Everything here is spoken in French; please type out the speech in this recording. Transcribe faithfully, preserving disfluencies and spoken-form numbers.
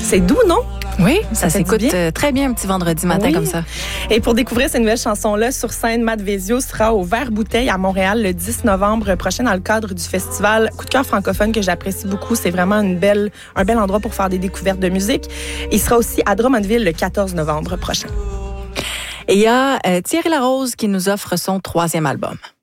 C'est doux, non? Oui, ça, ça s'écoute bien. très bien un petit vendredi matin oui. comme ça. Et pour découvrir ces nouvelles chansons-là sur scène, Matt Vezio sera au Vert Bouteille à Montréal le dix novembre prochain dans le cadre du festival Coup de cœur francophone que j'apprécie beaucoup. C'est vraiment une belle, un bel endroit pour faire des découvertes de musique. Il sera aussi à Drummondville le quatorze novembre prochain. Et il y a euh, Thierry Larose qui nous offre son troisième album.